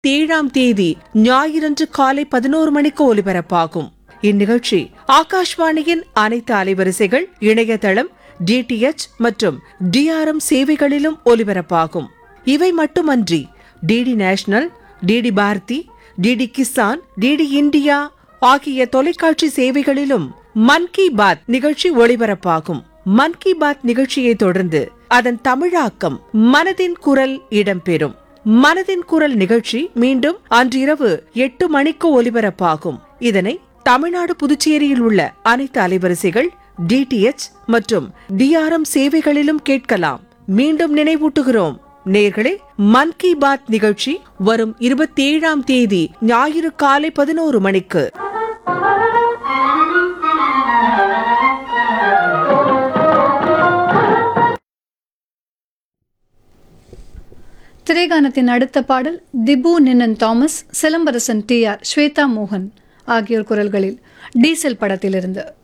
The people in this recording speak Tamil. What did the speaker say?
7 ஞாயிறன்று காலை 11 மணிக்கு ஒலிபரப்பாகும். இந்நிகழ்ச்சி ஆகாஷ்வாணியின் அனைத்து அலைவரிசைகள், இணையதளம், டிடிஎச் மற்றும் டிஆர்எம் சேவைகளிலும் ஒலிபரப்பாகும். இவை மட்டுமன்றி DD national, DD Bharathi, DD Kisan, DD India ஆகிய தொலைக்காட்சி சேவைகளிலும் மன் கி பாத் நிகழ்ச்சி ஒளிபரப்பாகும். மன் கி பாத் நிகழ்ச்சியை தொடர்ந்து அதன் தமிழாக்கம் மனதின் குரல் இடம்பெறும். மனதின் குரல் நிகழ்ச்சி மீண்டும் அன்றிரவு 8 மணிக்கு ஒலிபரப்பாகும். இதனை தமிழ்நாடு, புதுச்சேரியில் உள்ள அனைத்து அலைவரிசைகள், டிடிஎச் மற்றும் டிஆர்எம் சேவைகளிலும் கேட்கலாம். மீண்டும் நினைவூட்டுகிறோம் நேயர்களே, மன் கி பாத் நிகழ்ச்சி வரும் 27 ஞாயிறு காலை 11 மணிக்கு. திரைகானத்தின் அடுத்த பாடல் திபு நின்னன் தாமஸ், சிலம்பரசன் TR, ஸ்வேதா மோகன் ஆகியோர் குரல்களில் டீசல் படத்திலிருந்து.